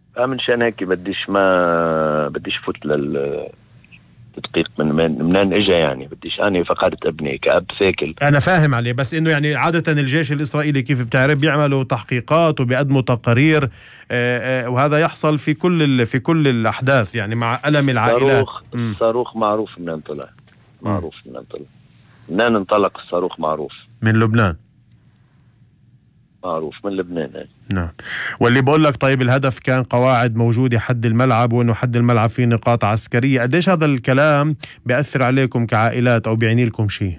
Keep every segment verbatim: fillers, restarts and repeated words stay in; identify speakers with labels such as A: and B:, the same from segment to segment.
A: من شان هيك بديش ما بديش فوت للتدقيق من من منين اجى، يعني بديش اني فقدت ابني كأب ثاكل.
B: انا فاهم عليه، بس انه يعني عادة الجيش الاسرائيلي كيف بتعرف بيعملوا تحقيقات وبيقدموا تقارير، آآ آآ وهذا يحصل في كل في كل الاحداث يعني مع ألم العائلات.
A: الصاروخ الصاروخ معروف منين طلع، معروف منين طلع منين انطلق الصاروخ، معروف
B: من لبنان،
A: معروف من لبنان.
B: نعم. واللي بقول لك طيب الهدف كان قواعد موجودة حد الملعب، وانه حد الملعب فيه نقاط عسكرية، قديش هذا الكلام بيأثر عليكم كعائلات او بيعني لكم شيء؟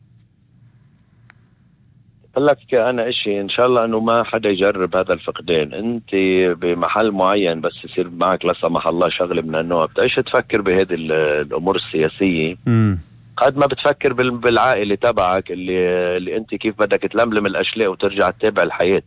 A: قال لك انا اشي ان شاء الله انه ما حدا يجرب هذا الفقدان. انت بمحل معين بس يصير معك لا سمح الله شغله من النوع، بتعيش تفكر بهذه الامور السياسيه
B: امم
A: قد ما بتفكر بالعائله تبعك اللي اللي انت كيف بدك تلملم الاشلاء وترجع تتابع الحياه.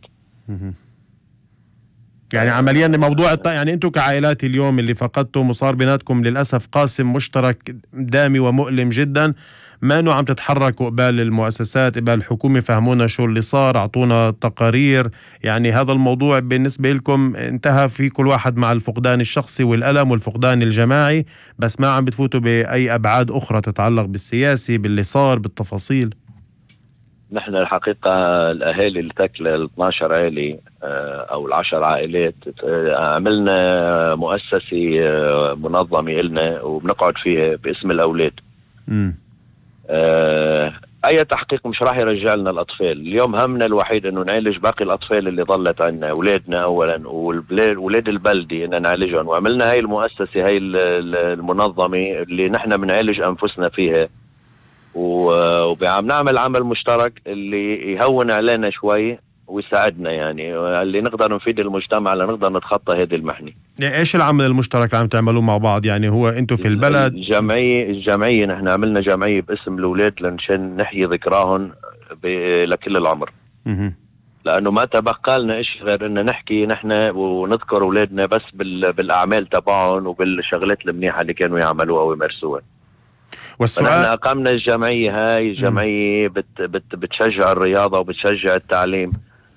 B: يعني عمليا موضوع الط... يعني انتم كعائلات اليوم اللي فقدتم وصار بيناتكم للاسف قاسم مشترك دامي ومؤلم جدا، ما انه عم تتحركوا قبال المؤسسات قبال الحكومة فهمونا شو اللي صار، اعطونا تقارير، يعني هذا الموضوع بالنسبة لكم انتهى في كل واحد مع الفقدان الشخصي والألم والفقدان الجماعي، بس ما عم بتفوتوا بأي أبعاد أخرى تتعلق بالسياسي باللي صار بالتفاصيل؟
A: نحن الحقيقة الأهالي اللي تكل ال اثناشر عائلة أو العشر عائلات عملنا مؤسسة منظمة إلنا وبنقعد فيها باسم الأولاد.
B: امم
A: آه أي تحقيق مش راح يرجع لنا الأطفال. اليوم همنا الوحيد إنه نعالج باقي الأطفال اللي ضلت عنا، أولادنا أولا وولاد البلدي إن نعالجهم، وعملنا هاي المؤسسة هاي المنظمة اللي نحن بنعالج أنفسنا فيها، وعم نعمل عمل مشترك اللي يهون علينا شوي ويساعدنا، يعني اللي نقدر نفيد المجتمع لنقدر نتخطى هذه المحنة.
B: ايش العمل المشترك اللي عم تعملوه مع بعض؟ يعني هو انتم في البلد
A: الجمعية الجمعية نحن عملنا جمعية باسم الأولاد لنشان نحيي ذكراهم لكل العمر.
B: م-
A: لأنه ما تبقى لنا إيش غير إن نحكي نحن ونذكر أولادنا بس بالأعمال تبعهم وبالشغلات المنيحة اللي كانوا يعملوها ويمارسوها.
B: والسؤال
A: فنحن أقمنا الجمعية هاي. الجمعية بت بت بتشجع الرياضة وبتشجع التعليم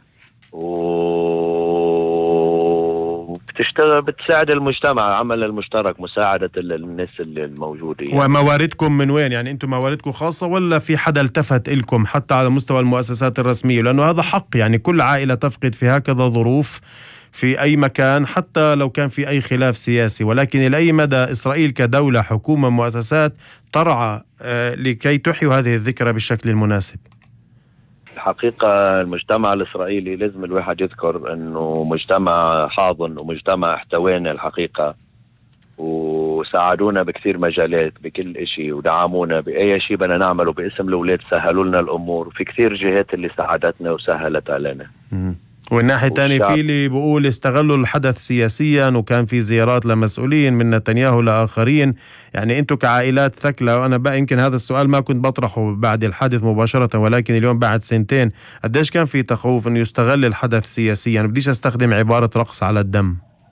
A: وبتشتغل بتساعد المجتمع، عمل المشترك، مساعدة الناس اللي الموجودة يعني.
B: ومواردكم من وين؟ يعني أنتم مواردكم خاصة ولا في حدا التفت إلكم حتى على مستوى المؤسسات الرسمية؟ لأنه هذا حق، يعني كل عائلة تفقد في هكذا ظروف في أي مكان حتى لو كان في أي خلاف سياسي، ولكن إلى أي مدى إسرائيل كدولة حكومة مؤسسات ترعى آه لكي تحيي هذه الذكرى بالشكل المناسب؟
A: الحقيقة المجتمع الإسرائيلي لازم الواحد يذكر أنه مجتمع حاضن ومجتمع احتوانا الحقيقة، وساعدونا بكثير مجالات بكل إشي ودعمونا بأي شيء بدنا نعمله باسم الأولاد، سهلوا لنا الأمور، وفي كثير جهات اللي ساعدتنا وسهلت علينا.
B: والناحية الثانية في اللي بيقول استغلوا الحدث سياسيا وكان في زيارات لمسؤولين من نتنياهو لآخرين، يعني أنتم كعائلات ثكلة، وأنا بقى يمكن هذا السؤال ما كنت بطرحه بعد الحادث مباشرة، ولكن اليوم بعد سنتين قديش كان في تخوف أنه يستغل الحدث سياسيا؟ بديش أستخدم عبارة رقص على الدم.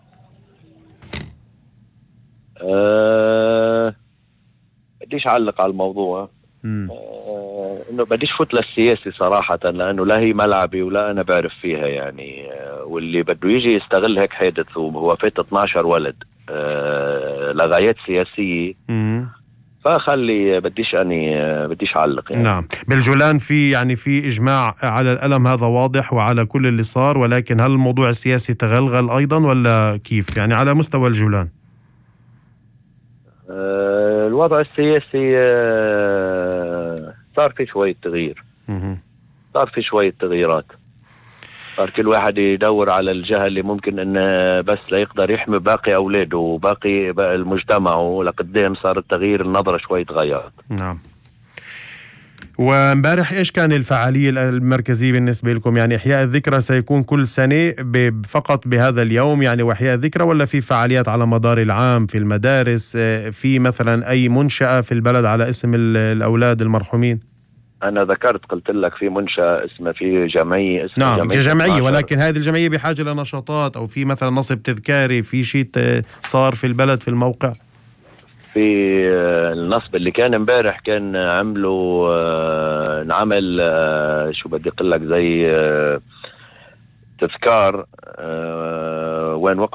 A: أه بديش أعلق على الموضوع، أه انه بديش فوت للسياسي صراحة، لانه لا هي ملعبي ولا انا بعرف فيها يعني. أه واللي بده يجي يستغل هيك حادث وهو فات اثناشر ولد أه لغايات سياسية،
B: مم.
A: فخلي بديش اني أه بديش اعلق يعني.
B: نعم. بالجولان في يعني في اجماع على الألم، هذا واضح، وعلى كل اللي صار، ولكن هل الموضوع السياسي تغلغل ايضا ولا كيف يعني على مستوى الجولان؟
A: أه الوضع السياسي أه صار في شوية تغيير، صار في شوية تغييرات، صار كل واحد يدور على الجهة اللي ممكن انه بس لا يقدر يحمي باقي اولاده وباقي المجتمع ولقدام. صار التغيير، النظرة شوي تغيرت.
B: نعم. وامبارح ايش كان الفعالية المركزية بالنسبة لكم؟ يعني احياء الذكرى سيكون كل سنة فقط بهذا اليوم يعني واحياء الذكرى، ولا في فعاليات على مدار العام في المدارس، في مثلا اي منشأة في البلد على اسم الاولاد المرحومين؟
A: انا ذكرت قلت لك في منشأة اسمها، في جمعية اسمها
B: نعم
A: جمعية,
B: جمعية، ولكن هذه الجمعية بحاجة لنشاطات او في مثلا نصب تذكاري، في شيء صار في البلد في الموقع؟
A: في النصب اللي كان امبارح كان عملوا نعمل شو بدي اقول لك زي تذكار وين وقع